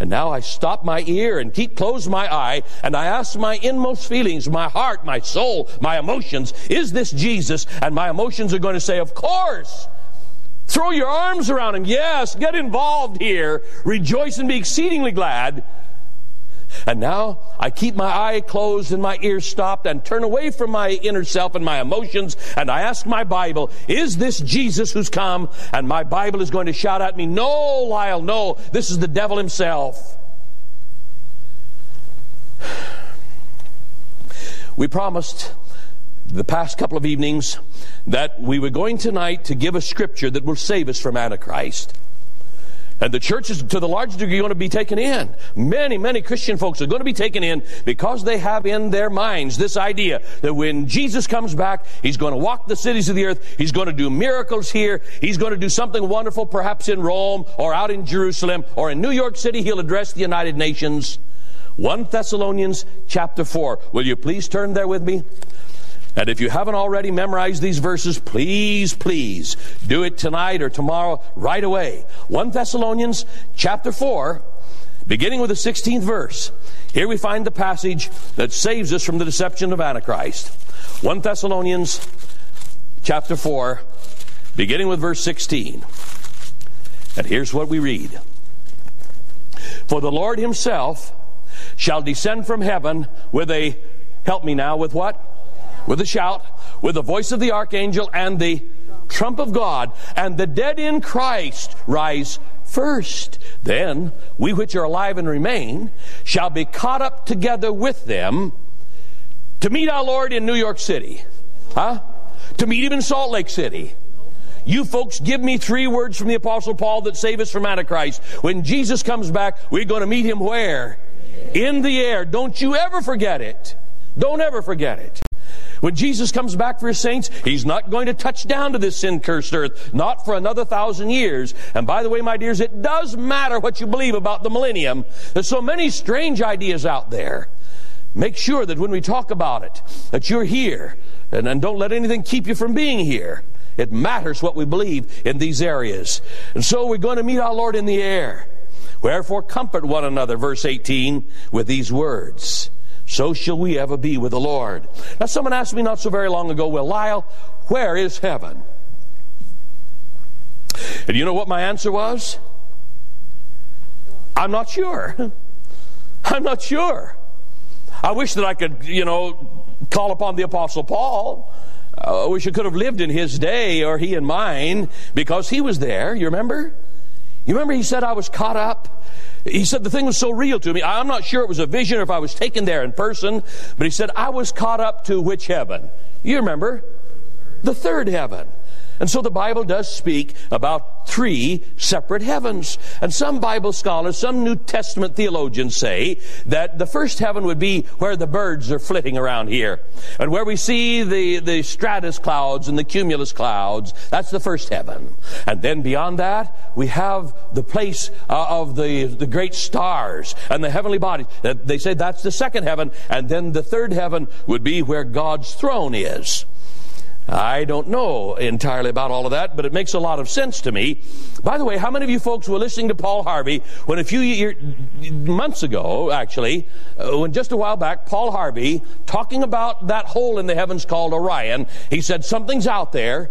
And now I stop my ear and keep closed my eye, and I ask my inmost feelings, my heart, my soul, my emotions, is this Jesus? And my emotions are going to say, of course. Throw your arms around him. Yes, get involved here. Rejoice and be exceedingly glad. And now I keep my eye closed and my ears stopped and turn away from my inner self and my emotions, and I ask my Bible, is this Jesus who's come? And my Bible is going to shout at me, no, Lyle, no, this is the devil himself. We promised the past couple of evenings that we were going tonight to give a scripture that will save us from Antichrist. And the church is, to the large degree, going to be taken in. Many, many Christian folks are going to be taken in because they have in their minds this idea that when Jesus comes back, he's going to walk the cities of the earth. He's going to do miracles here. He's going to do something wonderful, perhaps in Rome or out in Jerusalem or in New York City. He'll address the United Nations. 1 Thessalonians chapter 4. Will you please turn there with me? And if you haven't already memorized these verses, please, please do it tonight or tomorrow right away. 1 Thessalonians chapter 4, beginning with the 16th verse. Here we find the passage that saves us from the deception of Antichrist. 1 Thessalonians chapter 4, beginning with verse 16. And here's what we read. For the Lord himself shall descend from heaven with a, help me now, with what? With a shout, with the voice of the archangel and the trump of God, and the dead in Christ rise first. Then we which are alive and remain shall be caught up together with them to meet our Lord in New York City. To meet him in Salt Lake City. You folks, give me 3 words from the Apostle Paul that save us from Antichrist. When Jesus comes back, we're going to meet him where? In the air. Don't you ever forget it. Don't ever forget it. When Jesus comes back for his saints, he's not going to touch down to this sin-cursed earth, not for another 1,000 years. And by the way, my dears, it does matter what you believe about the millennium. There's so many strange ideas out there. Make sure that when we talk about it, that you're here, and don't let anything keep you from being here. It matters what we believe in these areas. And so we're going to meet our Lord in the air. Wherefore comfort one another, verse 18, with these words. So shall we ever be with the Lord. Now someone asked me not so very long ago, well, Lyle, where is heaven? And you know what my answer was? I'm not sure. I'm not sure. I wish that I could, call upon the Apostle Paul. I wish I could have lived in his day, or he in mine, because he was there. You remember? You remember he said I was caught up? He said the thing was so real to me. I'm not sure it was a vision or if I was taken there in person, but he said I was caught up to which heaven? You remember? The third heaven. And so the Bible does speak about 3 separate heavens. And some Bible scholars, some New Testament theologians say that the first heaven would be where the birds are flitting around here. And where we see the stratus clouds and the cumulus clouds, that's the first heaven. And then beyond that, we have the place of the great stars and the heavenly bodies. They say that's the second heaven. And then the third heaven would be where God's throne is. I don't know entirely about all of that, but it makes a lot of sense to me. By the way, how many of you folks were listening to Paul Harvey when a few months ago, actually, when just a while back, Paul Harvey, talking about that hole in the heavens called Orion, he said something's out there.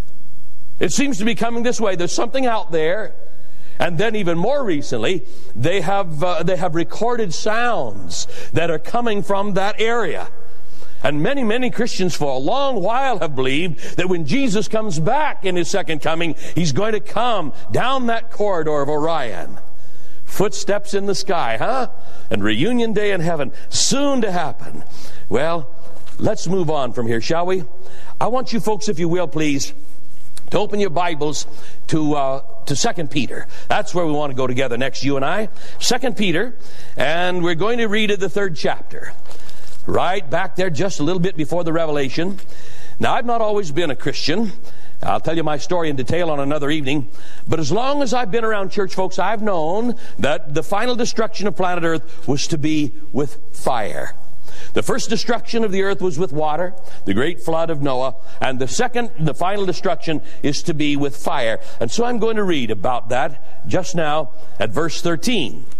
It seems to be coming this way. There's something out there. And then even more recently, they have recorded sounds that are coming from that area. And many, many Christians for a long while have believed that when Jesus comes back in his second coming, he's going to come down that corridor of Orion. Footsteps in the sky, And reunion day in heaven, soon to happen. Well, let's move on from here, shall we? I want you folks, if you will, please, to open your Bibles to 2 Peter. That's where we want to go together next, you and I. 2 Peter, and we're going to read the 3rd chapter. Right back there, just a little bit before the Revelation. Now, I've not always been a Christian. I'll tell you my story in detail on another evening. But as long as I've been around church folks, I've known that the final destruction of planet Earth was to be with fire. The first destruction of the earth was with water, the great flood of Noah. And the final destruction, is to be with fire. And so I'm going to read about that just now at verse 13.